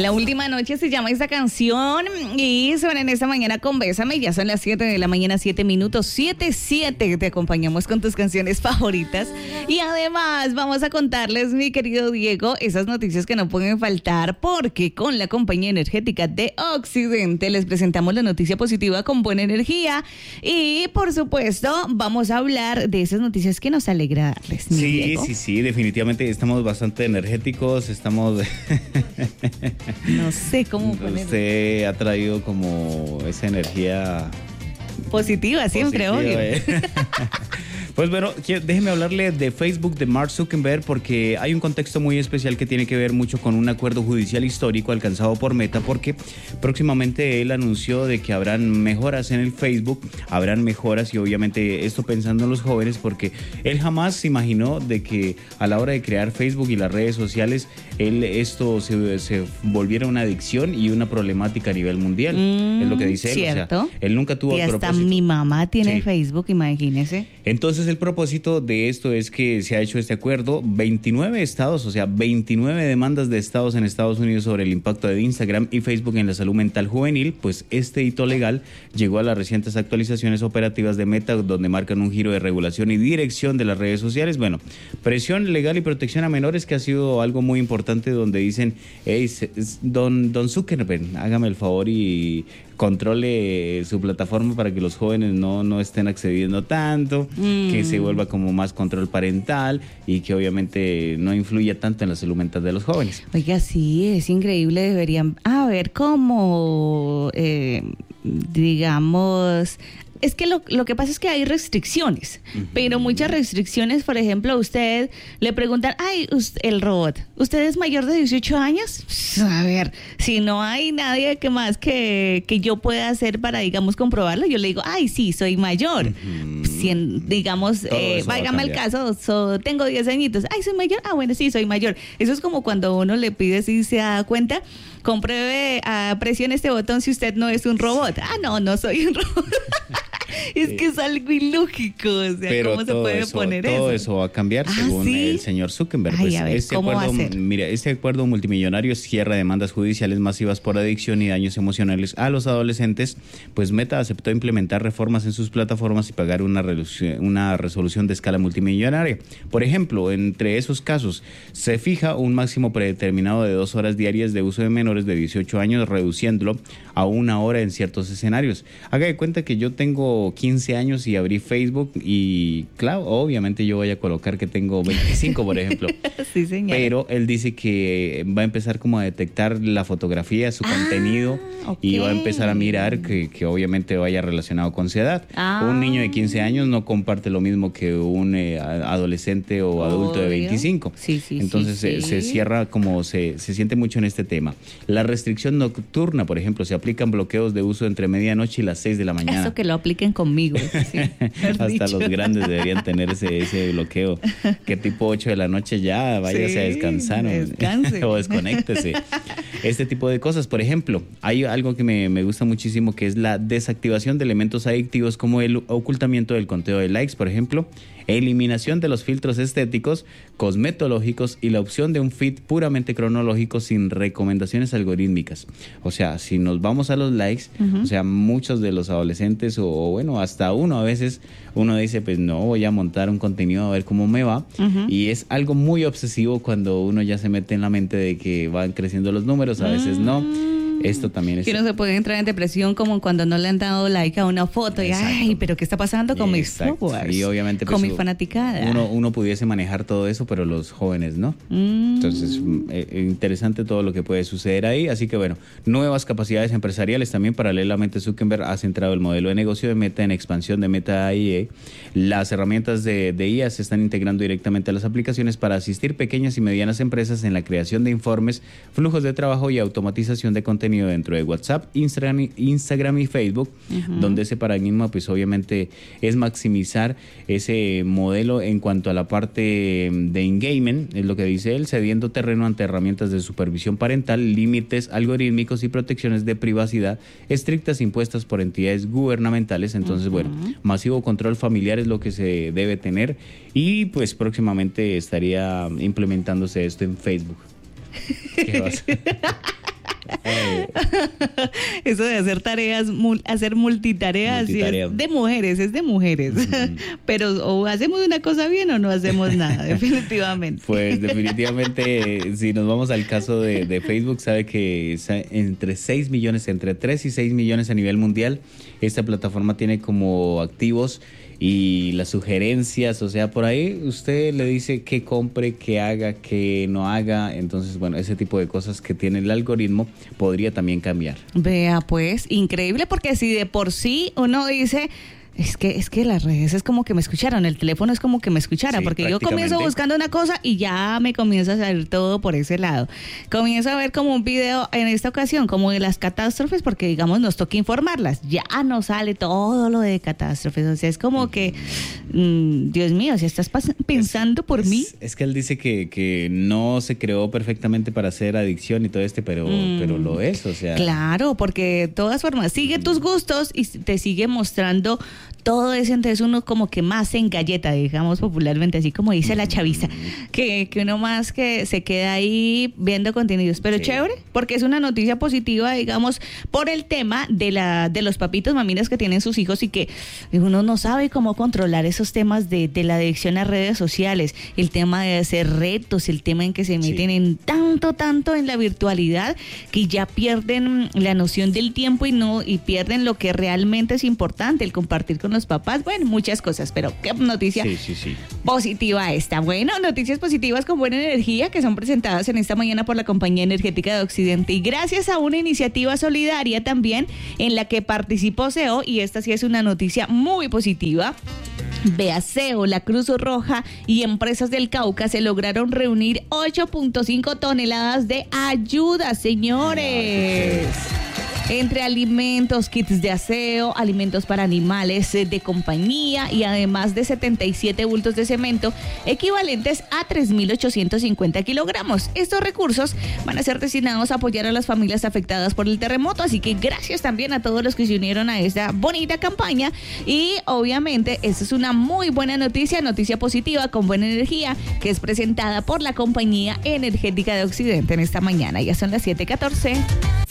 La última noche se llama esta canción y suena en esta mañana con Bésame. Ya son las 7 de la mañana, 7 minutos, 7:07. Te acompañamos con tus canciones favoritas. Y además vamos a contarles, mi querido Diego, esas noticias que no pueden faltar, porque con la compañía energética de Occidente les presentamos la noticia positiva con buena energía. Y por supuesto vamos a hablar de esas noticias que nos alegra darles, mi Diego. Sí, definitivamente estamos bastante energéticos, estamos... No sé cómo ponerlo. Usted ha traído como esa energía positiva, siempre, obvio. Pues bueno, déjeme hablarle de Facebook de Mark Zuckerberg, porque hay un contexto muy especial que tiene que ver mucho con un acuerdo judicial histórico alcanzado por Meta, porque próximamente él anunció de que habrán mejoras en el Facebook, habrán mejoras, y obviamente esto pensando en los jóvenes, porque él jamás se imaginó de que a la hora de crear Facebook y las redes sociales, esto se volviera una adicción y una problemática a nivel mundial. Es lo que dice él. ¿Cierto? O sea, él nunca tuvo y hasta propósito. Mi mamá tiene Facebook, imagínese. Entonces el propósito de esto es que se ha hecho este acuerdo, 29 estados, o sea, 29 demandas de estados en Estados Unidos sobre el impacto de Instagram y Facebook en la salud mental juvenil. Pues este hito legal llegó a las recientes actualizaciones operativas de Meta, donde marcan un giro de regulación y dirección de las redes sociales. Bueno, presión legal y protección a menores, que ha sido algo muy importante, donde dicen, hey, don Zuckerberg, hágame el favor y controle su plataforma para que los jóvenes no estén accediendo tanto, que se vuelva como más control parental y que obviamente no influya tanto en la salud mental de los jóvenes. Oiga, sí, es increíble, deberían haber como, digamos... Es que lo que pasa es que hay restricciones, pero muchas restricciones, por ejemplo, a usted le preguntan, ay, el robot, ¿usted es mayor de 18 años? A ver, si no hay nadie que yo pueda hacer para, digamos, comprobarlo, yo le digo, ay, sí, soy mayor. Digamos, váyame el caso, tengo 10 añitos, ay, soy mayor, bueno, sí, soy mayor. Eso es como cuando uno le pide, si se da cuenta, compruebe, presione este botón si usted no es un robot. No soy un robot. Es que es algo ilógico, o sea, pero ¿cómo se puede poner eso? Todo eso va a cambiar según el señor Zuckerberg. Ay, a ver, este acuerdo multimillonario cierra demandas judiciales masivas por adicción y daños emocionales a los adolescentes. Pues Meta aceptó implementar reformas en sus plataformas y pagar una resolución de escala multimillonaria. Por ejemplo, entre esos casos, se fija un máximo predeterminado de 2 horas diarias de uso de menores de 18 años, reduciéndolo a 1 hora en ciertos escenarios. Haga de cuenta que yo tengo 15 años y abrí Facebook y claro, obviamente yo voy a colocar que tengo 25, por ejemplo. Sí, señor. Pero él dice que va a empezar como a detectar la fotografía, su contenido, okay, y va a empezar a mirar que obviamente vaya relacionado con su edad. Un niño de 15 años no comparte lo mismo que un adolescente o adulto de 25. Sí, entonces se cierra como se siente mucho en este tema. La restricción nocturna, por ejemplo, se aplican bloqueos de uso entre medianoche y las 6 de la mañana. Eso que lo apliquen conmigo. Sí, hasta los grandes deberían tener ese bloqueo. Que tipo 8 de la noche ya váyase a descansar, o desconéctese. Este tipo de cosas. Por ejemplo, hay algo que me gusta muchísimo, que es la desactivación de elementos adictivos como el ocultamiento del conteo de likes, por ejemplo, eliminación de los filtros estéticos, cosmetológicos y la opción de un feed puramente cronológico sin recomendaciones algorítmicas. O sea, si nos vamos a los likes, o sea, muchos de los adolescentes o bueno, hasta uno a veces, uno dice, pues no, voy a montar un contenido a ver cómo me va, y es algo muy obsesivo cuando uno ya se mete en la mente de que van creciendo los números, a veces no. Esto también es... Que uno se puede entrar en depresión como cuando no le han dado like a una foto. Exacto. Y ay, pero ¿qué está pasando con mis followers? Y obviamente con mi fanaticada. Uno pudiese manejar todo eso, pero los jóvenes no. Entonces, interesante todo lo que puede suceder ahí. Así que bueno, nuevas capacidades empresariales también. Paralelamente, Zuckerberg ha centrado el modelo de negocio de Meta en expansión de Meta AI. Las herramientas de IA se están integrando directamente a las aplicaciones para asistir pequeñas y medianas empresas en la creación de informes, flujos de trabajo y automatización de contenido dentro de WhatsApp, Instagram y Facebook, donde ese paradigma pues obviamente es maximizar ese modelo en cuanto a la parte de engagement, es lo que dice él, cediendo terreno ante herramientas de supervisión parental, límites algorítmicos y protecciones de privacidad estrictas impuestas por entidades gubernamentales. Entonces, bueno, masivo control familiar es lo que se debe tener, y pues próximamente estaría implementándose esto en Facebook. ¿Qué vas? Eso de hacer tareas, hacer multitareas, sí, es de mujeres. Pero o hacemos una cosa bien o no hacemos nada, definitivamente. Pues definitivamente, si nos vamos al caso de Facebook, sabe que entre 3 y 6 millones a nivel mundial, esta plataforma tiene como activos. Y las sugerencias, o sea, por ahí usted le dice qué compre, qué haga, qué no haga. Entonces, bueno, ese tipo de cosas que tiene el algoritmo podría también cambiar. Vea, pues, increíble, porque si de por sí uno dice... Es que las redes es como que me escucharon, el teléfono es como que me escuchara, sí, porque yo comienzo buscando una cosa y ya me comienza a salir todo por ese lado. Comienzo a ver como un video en esta ocasión, como de las catástrofes, porque digamos nos toca informarlas, ya nos sale todo lo de catástrofes, o sea, es como que, Dios mío, si estás pensando por mí. Es que él dice que no se creó perfectamente para hacer adicción y todo pero lo es, o sea. Claro, porque de todas formas, sigue tus gustos y te sigue mostrando todo eso, entonces uno como que más se engalleta, digamos popularmente, así como dice la chaviza, que uno más que se queda ahí viendo contenidos, pero sí, chévere, porque es una noticia positiva, digamos, por el tema de los papitos, mamitas que tienen sus hijos y que uno no sabe cómo controlar esos temas de la adicción a redes sociales, el tema de hacer retos, el tema en que se meten en tanto en la virtualidad que ya pierden la noción del tiempo y pierden lo que realmente es importante, el compartir con los papás, bueno, muchas cosas, pero qué noticia positiva esta. Bueno, noticias positivas con buena energía que son presentadas en esta mañana por la Compañía Energética de Occidente y gracias a una iniciativa solidaria también en la que participó CEO, y esta sí es una noticia muy positiva. Beaseo, la Cruz Roja y empresas del Cauca se lograron reunir 8.5 toneladas de ayuda, señores. Entre alimentos, kits de aseo, alimentos para animales de compañía y además de 77 bultos de cemento equivalentes a 3.850 kilogramos. Estos recursos van a ser destinados a apoyar a las familias afectadas por el terremoto, así que gracias también a todos los que se unieron a esta bonita campaña y obviamente esta es una muy buena noticia positiva con buena energía que es presentada por la Compañía Energética de Occidente en esta mañana. Ya son las 7:14.